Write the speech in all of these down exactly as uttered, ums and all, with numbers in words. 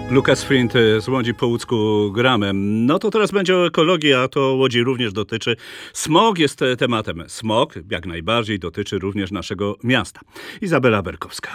Lukas Frind z Łodzi po łódzku gramy. No to teraz będzie o ekologii, a to Łodzi również dotyczy. Smog jest tematem. Smog jak najbardziej dotyczy również naszego miasta. Izabela Berkowska.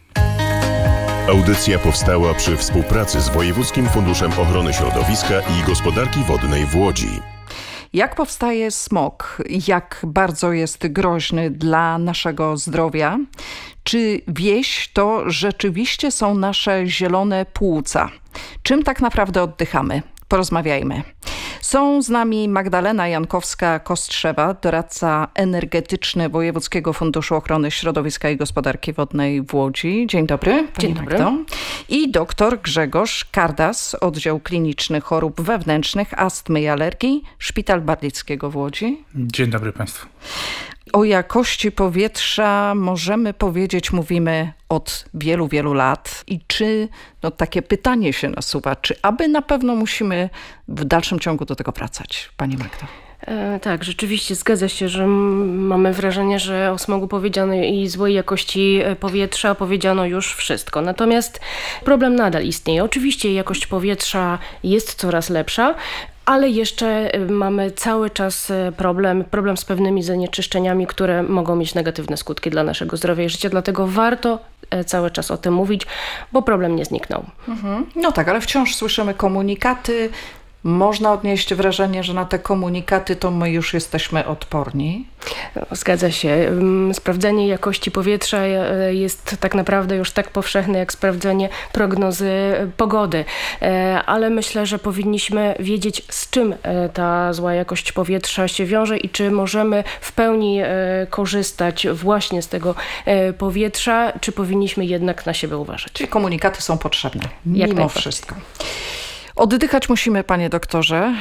Audycja powstała przy współpracy z Wojewódzkim Funduszem Ochrony Środowiska i Gospodarki Wodnej w Łodzi. Jak powstaje smog? Jak bardzo jest groźny dla naszego zdrowia? Czy wieś to rzeczywiście są nasze zielone płuca? Czym tak naprawdę oddychamy? Porozmawiajmy. Są z nami Magdalena Jankowska-Kostrzewa, doradca energetyczny Wojewódzkiego Funduszu Ochrony Środowiska i Gospodarki Wodnej w Łodzi. Dzień dobry. Pani Dzień dobry. Magdo. I doktor Grzegorz Kardas, Oddział Kliniczny Chorób Wewnętrznych, Astmy i Alergii, Szpital Barlickiego w Łodzi. Dzień dobry Państwu. O jakości powietrza możemy powiedzieć, mówimy od wielu, wielu lat. I czy, no takie pytanie się nasuwa, czy aby na pewno musimy w dalszym ciągu do tego wracać, Pani Magdo? E, tak, rzeczywiście zgadza się, że m- mamy wrażenie, że o smogu powiedziano i złej jakości powietrza powiedziano już wszystko. Natomiast problem nadal istnieje. Oczywiście jakość powietrza jest coraz lepsza, ale jeszcze mamy cały czas problem, problem z pewnymi zanieczyszczeniami, które mogą mieć negatywne skutki dla naszego zdrowia i życia. Dlatego warto cały czas o tym mówić, bo problem nie zniknął. Mhm. No tak, ale wciąż słyszymy komunikaty. Można odnieść wrażenie, że na te komunikaty to my już jesteśmy odporni. Zgadza się. Sprawdzenie jakości powietrza jest tak naprawdę już tak powszechne jak sprawdzenie prognozy pogody. Ale myślę, że powinniśmy wiedzieć, z czym ta zła jakość powietrza się wiąże i czy możemy w pełni korzystać właśnie z tego powietrza, czy powinniśmy jednak na siebie uważać. Czyli komunikaty są potrzebne, Jak mimo wszystko. Oddychać musimy, panie doktorze.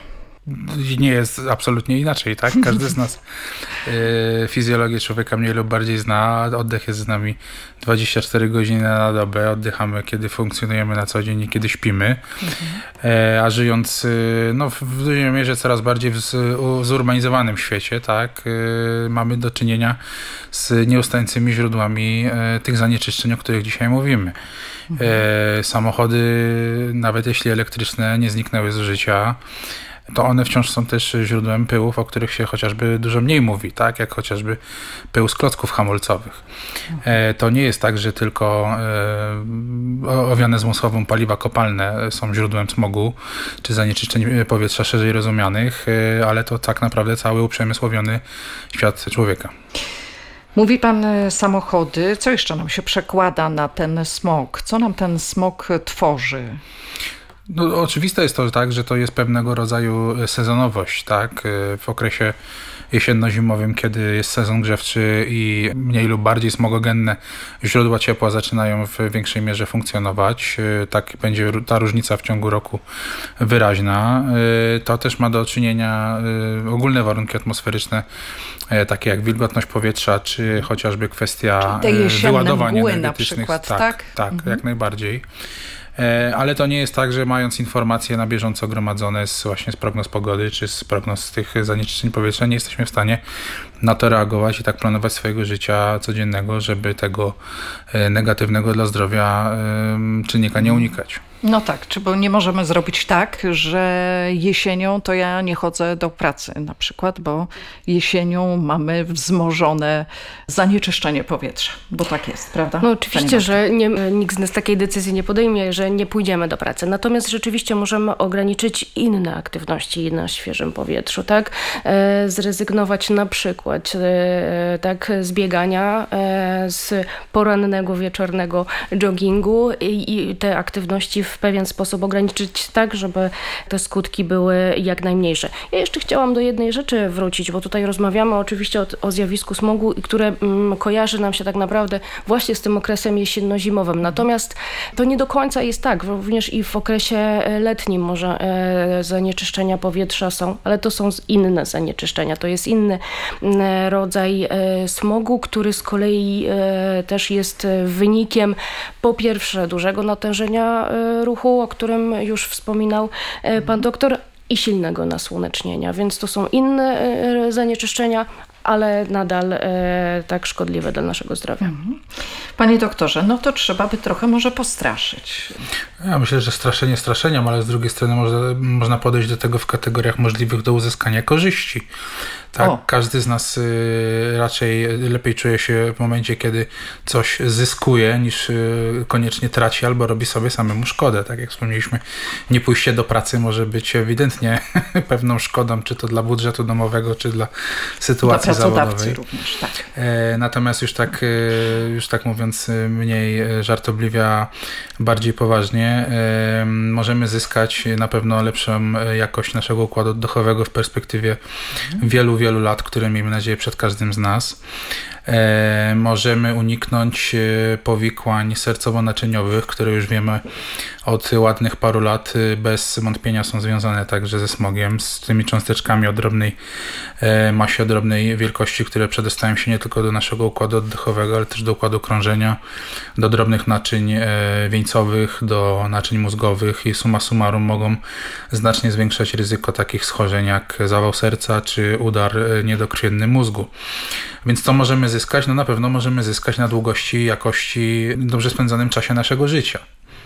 Nie jest absolutnie inaczej, tak? Każdy z nas y, fizjologię człowieka mniej lub bardziej zna. Oddech jest z nami dwadzieścia cztery godziny na dobę. Oddychamy, kiedy funkcjonujemy na co dzień i kiedy śpimy. Mhm. E, a żyjąc y, no, w dużej mierze coraz bardziej w z, u, zurbanizowanym świecie, tak? Y, mamy do czynienia z nieustającymi źródłami y, tych zanieczyszczeń, o których dzisiaj mówimy. Mhm. E, samochody, nawet jeśli elektryczne, nie zniknęły z życia, to one wciąż są też źródłem pyłów, o których się chociażby dużo mniej mówi, tak? Jak chociażby pył z klocków hamulcowych. E, to nie jest tak, że tylko e, owiane zmysłową paliwa kopalne są źródłem smogu czy zanieczyszczeń powietrza szerzej rozumianych, e, ale to tak naprawdę cały uprzemysłowiony świat człowieka. Mówi pan samochody. Co jeszcze nam się przekłada na ten smog? Co nam ten smog tworzy? No, oczywiste jest to tak, że to jest pewnego rodzaju sezonowość, tak? W okresie jesienno-zimowym, kiedy jest sezon grzewczy i mniej lub bardziej smogogenne źródła ciepła zaczynają w większej mierze funkcjonować. Tak będzie ta różnica w ciągu roku wyraźna. To też ma do czynienia ogólne warunki atmosferyczne, takie jak wilgotność powietrza, czy chociażby kwestia wyładowań energetycznych. Przykład, tak, tak, tak mhm. jak najbardziej. Ale to nie jest tak, że mając informacje na bieżąco gromadzone z, właśnie z prognoz pogody, czy z prognoz tych zanieczyszczeń powietrza, nie jesteśmy w stanie na to reagować i tak planować swojego życia codziennego, żeby tego negatywnego dla zdrowia czynnika nie unikać. No tak, czy bo nie możemy zrobić tak, że jesienią to ja nie chodzę do pracy na przykład, bo jesienią mamy wzmożone zanieczyszczenie powietrza, bo tak jest, prawda? No oczywiście, że nie, nikt z nas takiej decyzji nie podejmie, że nie pójdziemy do pracy. Natomiast rzeczywiście możemy ograniczyć inne aktywności na świeżym powietrzu, tak? E, zrezygnować na przykład e, tak, z biegania, e, z porannego, wieczornego joggingu i, i te aktywności w w pewien sposób ograniczyć tak, żeby te skutki były jak najmniejsze. Ja jeszcze chciałam do jednej rzeczy wrócić, bo tutaj rozmawiamy oczywiście o, o zjawisku smogu, które mm, kojarzy nam się tak naprawdę właśnie z tym okresem jesienno-zimowym. Natomiast to nie do końca jest tak. Również i w okresie letnim może e, zanieczyszczenia powietrza są, ale to są inne zanieczyszczenia. To jest inny e, rodzaj e, smogu, który z kolei e, też jest wynikiem po pierwsze dużego natężenia e, ruchu, o którym już wspominał pan doktor, i silnego nasłonecznienia, więc to są inne zanieczyszczenia, ale nadal e, tak szkodliwe dla naszego zdrowia. Mhm. Panie doktorze, no to trzeba by trochę może postraszyć. Ja myślę, że straszenie straszeniem, ale z drugiej strony można, można podejść do tego w kategoriach możliwych do uzyskania korzyści. Tak, O. każdy z nas y, raczej lepiej czuje się w momencie, kiedy coś zyskuje, niż y, koniecznie traci albo robi sobie samemu szkodę. Tak jak wspomnieliśmy, nie pójście do pracy może być ewidentnie pewną szkodą, czy to dla budżetu domowego, czy dla sytuacji Dla pracodawcy zawodowej. również, tak. E, natomiast już tak, e, już tak mówiąc e, mniej e, żartobliwie, a bardziej poważnie, e, możemy zyskać na pewno lepszą e, jakość naszego układu oddechowego w perspektywie mhm. wielu, wielu lat, które miejmy nadzieję przed każdym z nas. E, możemy uniknąć e, powikłań sercowo-naczyniowych, które już wiemy od ładnych paru lat e, bez wątpienia są związane także ze smogiem, z tymi cząsteczkami o drobnej e, masie, o drobnej wielkości, które przedostają się nie tylko do naszego układu oddechowego, ale też do układu krążenia, do drobnych naczyń e, wieńcowych, do naczyń mózgowych i summa summarum mogą znacznie zwiększać ryzyko takich schorzeń jak zawał serca czy udar e, niedokrwienny mózgu. Więc co możemy zyskać? No na pewno możemy zyskać na długości i jakości, dobrze spędzonym czasie naszego życia.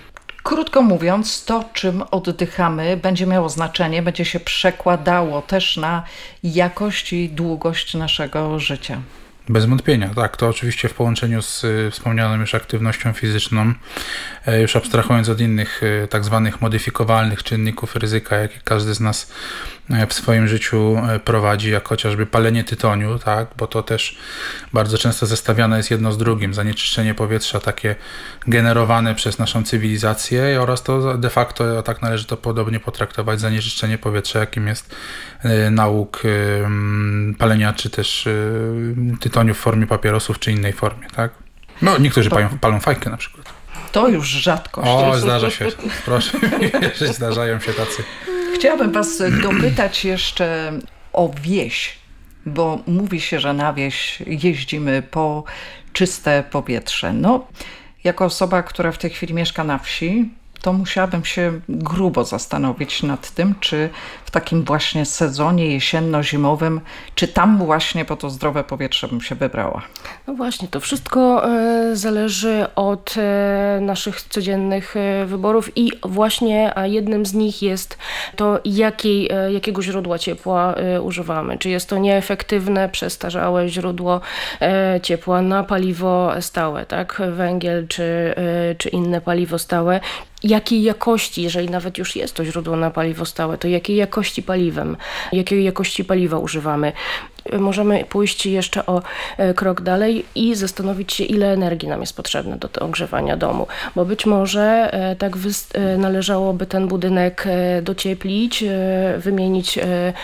Krótko mówiąc, to czym oddychamy będzie miało znaczenie, będzie się przekładało też na jakość i długość naszego życia. Bez wątpienia, tak. To oczywiście w połączeniu z y, wspomnianą już aktywnością fizyczną, y, już abstrahując od innych y, tak zwanych modyfikowalnych czynników ryzyka, jakie każdy z nas y, w swoim życiu y, prowadzi, jak chociażby palenie tytoniu, tak, bo to też bardzo często zestawiane jest jedno z drugim. Zanieczyszczenie powietrza takie generowane przez naszą cywilizację oraz to de facto, tak należy to podobnie potraktować, zanieczyszczenie powietrza, jakim jest y, nauk y, palenia, czy też y, tytoniu w formie papierosów, czy innej formie, tak? No, niektórzy palą, palą fajkę na przykład. To już rzadkość. O, zdarza się. Proszę mi wierzyć, zdarzają się tacy. Chciałabym was dopytać jeszcze o wieś, bo mówi się, że na wieś jeździmy po czyste powietrze. No, jako osoba, która w tej chwili mieszka na wsi, to musiałabym się grubo zastanowić nad tym, czy w takim właśnie sezonie jesienno-zimowym, czy tam właśnie po to zdrowe powietrze bym się wybrała. No właśnie, to wszystko e, zależy od e, naszych codziennych e, wyborów i właśnie a jednym z nich jest to, jakiej, e, jakiego źródła ciepła e, używamy. Czy jest to nieefektywne, przestarzałe źródło e, ciepła na paliwo stałe, tak? Węgiel czy, e, czy inne paliwo stałe. Jakiej jakości, jeżeli nawet już jest to źródło na paliwo stałe, to jakiej jakości paliwem, jakiej jakości paliwa używamy. Możemy pójść jeszcze o krok dalej i zastanowić się, ile energii nam jest potrzebne do ogrzewania domu, bo być może tak należałoby ten budynek docieplić, wymienić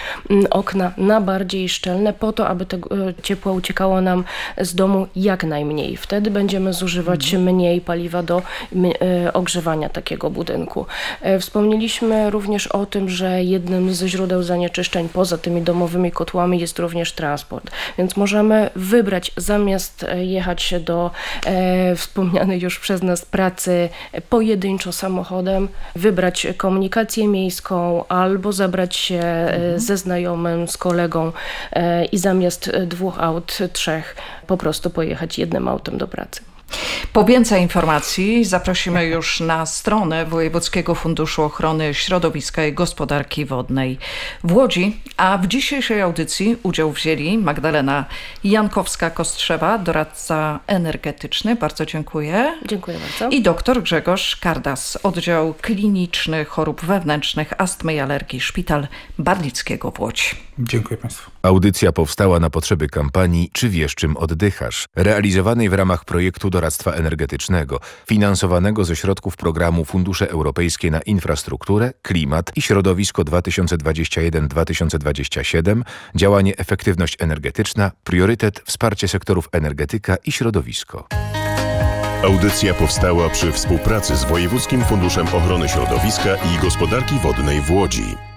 okna na bardziej szczelne po to, aby tego ciepła uciekało nam z domu jak najmniej. Wtedy będziemy zużywać mniej paliwa do ogrzewania takiego budynku. Wspomnieliśmy również o tym, że jednym ze źródeł zanieczyszczeń poza tymi domowymi kotłami jest również transport. Więc możemy wybrać, zamiast jechać do e, wspomnianej już przez nas pracy pojedynczo samochodem, wybrać komunikację miejską albo zabrać się mhm. ze znajomym, z kolegą e, i zamiast dwóch aut, trzech po prostu pojechać jednym autem do pracy. Po więcej informacji zaprosimy już na stronę Wojewódzkiego Funduszu Ochrony Środowiska i Gospodarki Wodnej w Łodzi, a w dzisiejszej audycji udział wzięli Magdalena Jankowska-Kostrzewa, doradca energetyczny, bardzo dziękuję. Dziękuję bardzo. I doktor Grzegorz Kardas, oddział kliniczny chorób wewnętrznych, astmy i alergii, Szpital Barlickiego w Łodzi. Dziękuję Państwu. Audycja powstała na potrzeby kampanii Czy wiesz, czym oddychasz? Realizowanej w ramach projektu doradztwa energetycznego, finansowanego ze środków programu Fundusze Europejskie na Infrastrukturę, Klimat i Środowisko dwa tysiące dwadzieścia jeden do dwa tysiące dwudziestego siódmego, działanie Efektywność energetyczna, priorytet wsparcie sektorów energetyka i środowisko. Audycja powstała przy współpracy z Wojewódzkim Funduszem Ochrony Środowiska i Gospodarki Wodnej w Łodzi.